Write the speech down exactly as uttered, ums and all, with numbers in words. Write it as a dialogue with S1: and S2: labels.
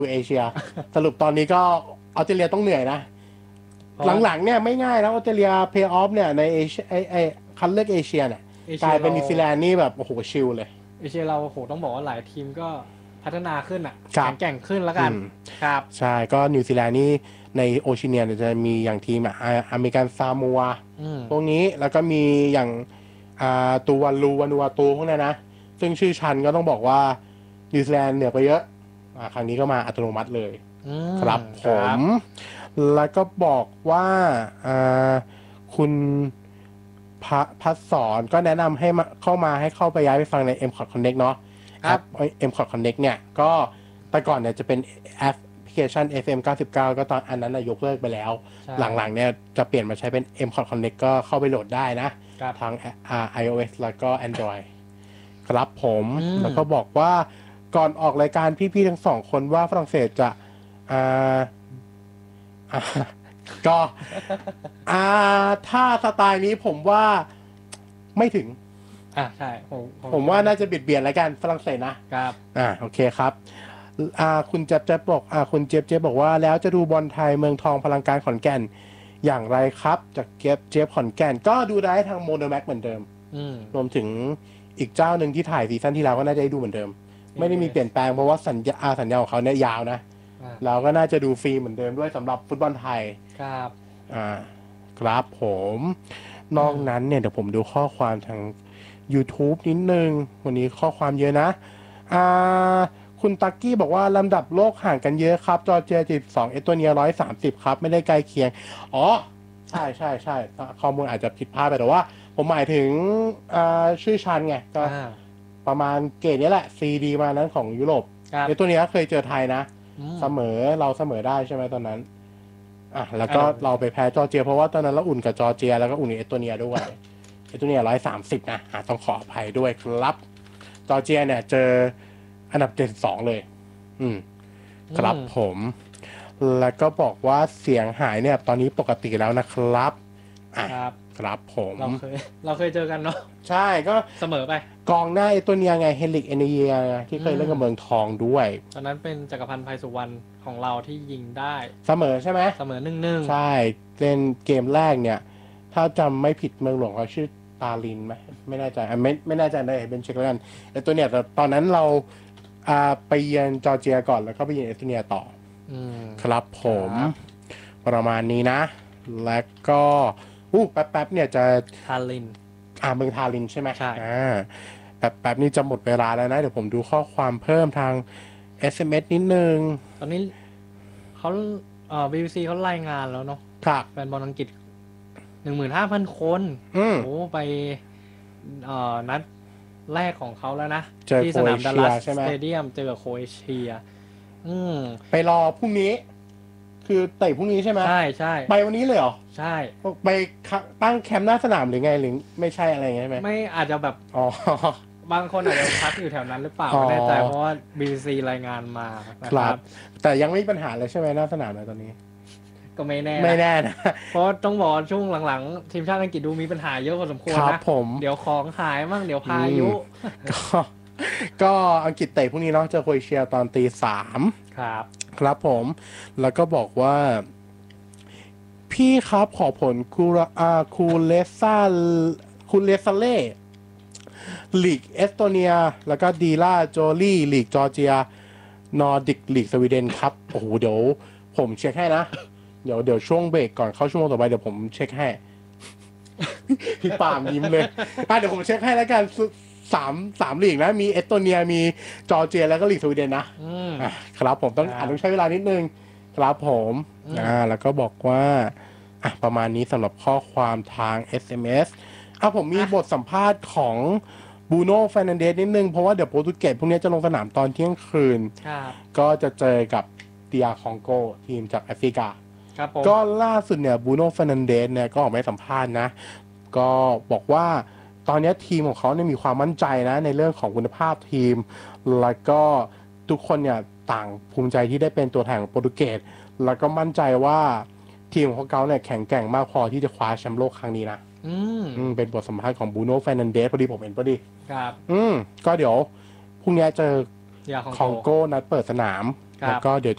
S1: เอเชียสรุปตอนนี้ก็ออสเตรเลียต้องเหนื่อยนะหลังๆเนี่ยไม่ง่ายแล้วออสเตรเลียเพย์ออฟเนี่ยในเอเชียไอไอคัดเลือกเอเชียเนี่ยกลายเป็นนิวซีแลนด์นี่แบบโอ้โหชิลเลย
S2: เอเชียเราโหต้องบอกว่าหลายทีมก็พัฒนาขึ้นอ่ะแข็งแกร่งขึ้นแล้วกันครับ
S1: ใช่ก็นิวซีแลนด์นี่ในโอเชียจะมีอย่างทีมอ่ะอเมริกันซามัวพวกนี้แล้วก็มีอย่างตูวาลูวานูอาตูพวกนี้นะซึ่งชื่อชันก็ต้องบอกว่านิวซีแลนด์เหนือกว่าเยอะครั้งนี้ก็มาอัตโนมัติเลยครับผมแล้วก็บอกว่าคุณพัฒสอนก็แนะนำให้เข้ามาให้เข้าไปย้ายไปฟังใน เอ็ม คอร์ด Connect เนาะแอป เอ็ม คอร์ด Connect เนี่ยก็แต่ก่อนเนี่ยจะเป็นแอปพลิเคชัน เอฟ เอ็ม เก้าสิบเก้า ก็ตอนอันนั้นยกเลิกไปแล้วหลังๆเนี่ยจะเปลี่ยนมาใช้เป็น เอ็ม คอร์ด Connect ก็เข้าไปโหลดได้นะทาง iOS แล้วก็ Android ครับผมแล้วก็บอกว่าก่อนออกรายการพี่ๆทั้งสองคนว่าฝรั่งเศสจะอ่าก็อ่าถ้าสไตล์นี้ผมว่าไม่ถึง
S2: อ่าใช่ผม
S1: ผมว่าน่าจะเบียดเบียนแล้วกันฝรั่งเศสนะครับอ่าโอเคครับอ่าคุณเจ็บเจ็บบอกอ่าคุณเจ็บเจ็บบอกว่าแล้วจะดูบอลไทยเมืองทองพลังการขอนแก่นอย่างไรครับจากเก็บเจ็บขอนแก่นก็ดูได้ทางโมโนแม็กเหมือนเดิมรวมถึงอีกเจ้าหนึ่งที่ถ่ายซีซั่นที่แล้วก็น่าจะได้ดูเหมือนเดิมไม่ได้มีเปลี่ยนแปลงเพราะว่าสัญญาสัญญาของเขาเนี่ยยาวนะเราก็น่าจะดูฟรีเหมือนเดิมด้วยสำหรับฟุตบอลไทย
S2: ครับ
S1: อ่าครับผมนอกนั้นเนี่ยเดี๋ยวผมดูข้อความทาง YouTube นิดนึงวันนี้ข้อความเยอะนะอ่าคุณตักกี้บอกว่าลำดับโลกห่างกันเยอะครับจอร์เจียเจ็ดสิบสองเอสโตเนียหนึ่งร้อยสามสิบครับไม่ได้ใกล้เคียงอ๋อใช่ใช่ใช่ข้อมูลอาจจะผิดพลาดไปแต่ว่าผมหมายถึงอ่าชื่อชันไงก็ประมาณเกรดนี้แหละ ซี ดี มานั้นของยุโรปเอสโตเนียเคยเจอไทยนะเสมอเราเสมอได้ใช่ไหมตอนนั้นอ่ะแล้วก็เราไปแพ้จอร์เจียเพราะว่าตอนนั้นเราอุ่นกับจอร์เจียแล้วก็อุ่นกับเอสโตเนียด้วยเอสโตเนียร้อยสามสิบนะต้องขออภัยด้วยครับจอร์เจียเนี่ยเจออันดับเจ็ดสิบสองเลยอืมครับผมแล้วก็บอกว่าเสียงหายเนี่ยตอนนี้ปกติแล้วนะครับอ่ะครับผม
S2: เราเคยเราเคยเจอกันเนาะ
S1: ใช่ก็
S2: เสมอไป
S1: กองหน้าเอสโตเนียไงเฮลิกเอเนียที่เคยเล่นกับเมืองทองด้วย
S2: ตอนนั้นเป็นจักรพันธ์ไพสุวรรณของเราที่ยิงได้
S1: เสมอใช่ไหม
S2: เสมอหนึ่งหนึ่ง
S1: ใช่เล่นเกมแรกเนี่ยถ้าจำไม่ผิดเมืองหลวงเขาชื่อตาลินไหมไม่แน่ใจไม่ไม่แน่ใจเลยเป็นเช็คแล้วกันเอสโตเนียแต่ตอนนั้นเราอ่าไปเยือนจอร์เจียก่อนแล้วก็ไปเยือนเอสโตเนียต่อครับผมประมาณนี้นะแล้วก็อู้แป๊บๆเนี่ยจะ
S2: ทาลิน
S1: อ่าเมืองทาลินใช่ไหม
S2: ใช่
S1: อ่าแป๊บๆนี่จะหมดเวลาแล้วนะเดี๋ยวผมดูข้อความเพิ่มทาง เอส เอ็ม เอส นิดนึง
S2: ตอนนี้เขาเอ่อ บี บี ซี เขารายงานแล้วเนาะ
S1: ครับ
S2: แฟนบอลอังกฤษ หนึ่งหมื่นห้าพัน คนโอ้ไปเอ่อนัดแรกของเขาแล้วนะที่สนามดัลลัสสเตเดียมเจอกับโครเอเชียอืม
S1: ไปรอพรุ่งนี้คือเตะพรุ่งนี้ใช่ไหม
S2: ใช่ใช่
S1: ไปวันนี้เลยเหรอ
S2: ใช่
S1: ไปตั้งแคมป์หน้าสนามหรือไงหรือไม่ใช่อะไรอย่างเงี้ยไหม
S2: ไม่อาจจะแบบ
S1: อ๋
S2: อบางคนอาจจะพักอยู่แถวนั้นหรือเปล่าไม่แน่ใจเพราะว่า บี บี ซี รายงานมา
S1: ครับแต่ยังไม่มีปัญหาเลยใช่ไหมหน้าสนามเลยตอนนี้
S2: ก็ไม่แน่
S1: ไม่แน่นะ
S2: เพราะต้องบอกช่วงหลังๆทีมชาติอังกฤษดูมีปัญหาเยอะพอสมควรนะเดี๋ยวของหายมั่งเดี๋ยวพายุ
S1: ก็ก็อังกฤษเตะพรุ่งนี้เนาะเจอโครเอเชียตอนตีสาม
S2: ครับ
S1: ครับผมแล้วก็บอกว่าพี่ครับขอผลคูอาคูเลซ่าคูเลซาเล่ลีกเอสโตเนียแล้วก็ดีล่าโจลี่ลีกจอร์เจียนอร์ดิกลีกสวีเดนครับโอ้โหเดี๋ยวผมเช็คให้นะเดี๋ยวเดี๋ยวช่วงเบรกก่อนเข้าชั่วโมงต่อไปเดี๋ยวผมเช็คให้พี่ปามยิ้มเลยอ่ะเดี๋ยวผมเช็คให้แล้วกันสามสามลีกนะมีเอสโตเนียมีจอร์เจียแล้วก็ลีกสวีเดนนะอ่ะครับผมต้องอาจต้องใช้เวลานิดนึงครับผมอ่าแล้วก็บอกว่าอ่ะประมาณนี้สำหรับข้อความทาง เอส เอ็ม เอส อ่ะผมมีบทสัมภาษณ์ของบูโน่เฟร์นันเดสนิดนึงเพราะว่าเดี๋ยวโปรตุเกสพวกนี้จะลงสนามตอนเที่ยงคืนก็จะเจอกับเดียคองโกทีมจากแอฟริกาก็ล่าสุดเนี่ยบูโน่เฟร์นันเดสเนี่ยก็ออกมาสัมภาษณ์นะก็บอกว่าตอนนี้ทีมของเขาเนี่ยมีความมั่นใจนะในเรื่องของคุณภาพทีมแล้วก็ทุกคนเนี่ยต่างภูมิใจที่ได้เป็นตัวแทนของโปรตุเกสแล้วก็มั่นใจว่าทีมของเขาเนี่ยแข็งแกร่งมากพอที่จะคว้าแชมป์โลกครั้งนี้นะ
S2: อืม
S1: เป็นบทสัมภาษณ์ของบูโน่เฟร์นันเดสพอดีผมเห็นพอดี
S2: ครับ
S1: อืมก็เดี๋ยวพรุ่งนี้เจอคองโกนัดเปิดสนามแล้วก็เดี๋ยว